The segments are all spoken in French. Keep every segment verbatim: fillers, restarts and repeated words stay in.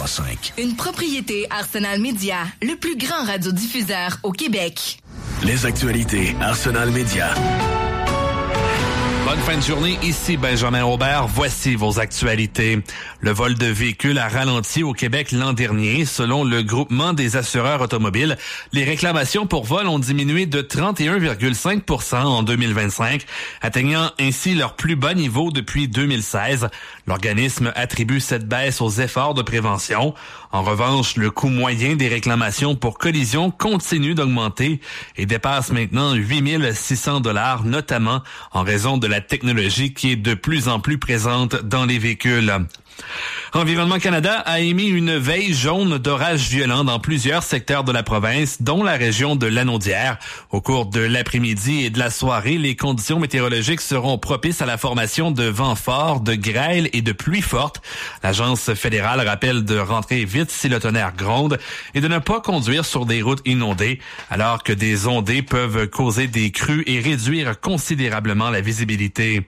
cinq. Une propriété Arsenal Media, le plus grand radiodiffuseur au Québec. Les actualités Arsenal Media. Bonne fin de journée, ici Benjamin Aubert. Voici vos actualités. Le vol de véhicules a ralenti au Québec l'an dernier. Selon le groupement des assureurs automobiles, les réclamations pour vol ont diminué de trente et un virgule cinq pour cent en deux mille vingt-cinq, atteignant ainsi leur plus bas niveau depuis deux mille seize. L'organisme attribue cette baisse aux efforts de prévention. En revanche, le coût moyen des réclamations pour collision continue d'augmenter et dépasse maintenant huit mille six cents dollars, notamment en raison de la technologie qui est de plus en plus présente dans les véhicules. Environnement Canada a émis une veille jaune d'orages violents dans plusieurs secteurs de la province, dont la région de Lanaudière. Au cours de l'après-midi et de la soirée, les conditions météorologiques seront propices à la formation de vents forts, de grêles et de pluies fortes. L'Agence fédérale rappelle de rentrer vite si le tonnerre gronde et de ne pas conduire sur des routes inondées, alors que des ondées peuvent causer des crues et réduire considérablement la visibilité.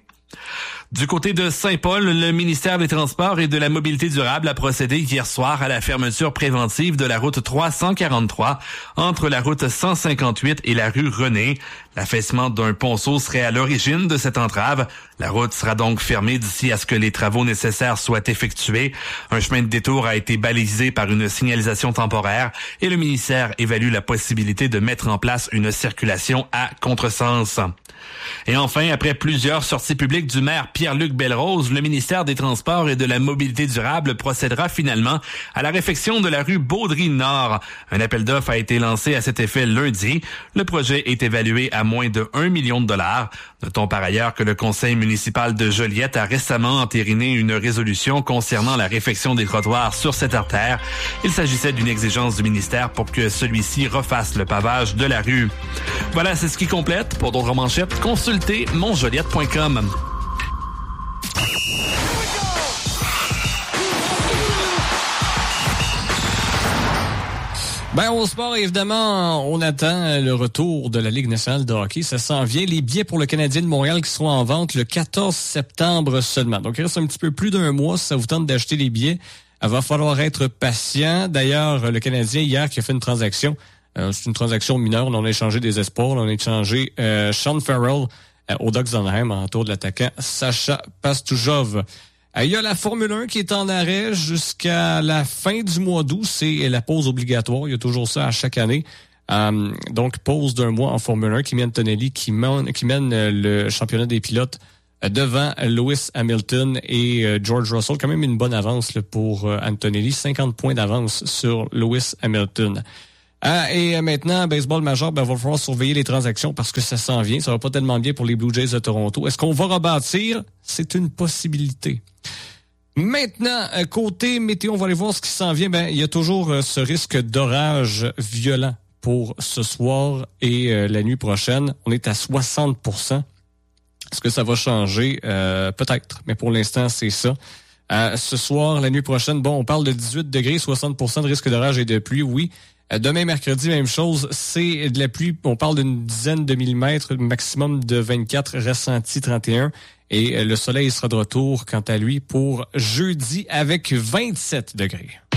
Du côté de Saint-Paul, le ministère des Transports et de la Mobilité durable a procédé hier soir à la fermeture préventive de la route trois cent quarante-trois entre la route cent cinquante-huit et la rue René. L'affaissement d'un ponceau serait à l'origine de cette entrave. La route sera donc fermée d'ici à ce que les travaux nécessaires soient effectués. Un chemin de détour a été balisé par une signalisation temporaire et le ministère évalue la possibilité de mettre en place une circulation à contresens. Et enfin, après plusieurs sorties publiques du maire Pierre-Luc Belrose, le ministère des Transports et de la Mobilité durable procédera finalement à la réfection de la rue Baudry-Nord. Un appel d'offres a été lancé à cet effet lundi. Le projet est évalué à moins de un million de dollars. Notons par ailleurs que le conseil municipal de Joliette a récemment entériné une résolution concernant la réfection des trottoirs sur cette artère. Il s'agissait d'une exigence du ministère pour que celui-ci refasse le pavage de la rue. Voilà, c'est ce qui complète. Pour d'autres manchettes, consultez mon joliette point com. Ben, au sport, évidemment, on attend le retour de la Ligue nationale de hockey. Ça s'en vient. Les billets pour le Canadien de Montréal qui seront en vente le quatorze septembre seulement. Donc, il reste un petit peu plus d'un mois si ça vous tente d'acheter les billets. Il va falloir être patient. D'ailleurs, le Canadien, hier, qui a fait une transaction, euh, c'est une transaction mineure. On a échangé des espoirs. On a échangé euh, Sean Farrell euh, au Ducks d'Anaheim en retour de l'attaquant Sacha Pastujov. Il y a la Formule un qui est en arrêt jusqu'à la fin du mois d'août. C'est la pause obligatoire. Il y a toujours ça à chaque année. Um, donc, pause d'un mois en Formule un. Kimi Antonelli qui mène, qui mène le championnat des pilotes devant Lewis Hamilton et uh, George Russell. Quand même une bonne avance là, pour uh, Antonelli. cinquante points d'avance sur Lewis Hamilton. Ah, et maintenant, baseball majeur, ben, il va falloir surveiller les transactions parce que ça s'en vient. Ça va pas tellement bien pour les Blue Jays de Toronto. Est-ce qu'on va rebâtir? C'est une possibilité. Maintenant, côté météo, on va aller voir ce qui s'en vient. Ben, il y a toujours ce risque d'orage violent pour ce soir et euh, la nuit prochaine. On est à soixante pour cent. Est-ce que ça va changer? Euh, peut-être, mais pour l'instant, c'est ça. Euh, ce soir, la nuit prochaine, bon, on parle de dix-huit degrés, soixante pour cent de risque d'orage et de pluie, oui. Demain, mercredi, même chose, c'est de la pluie. On parle d'une dizaine de millimètres, maximum de vingt-quatre, ressenti trente et un. Et le soleil sera de retour, quant à lui, pour jeudi avec vingt-sept degrés.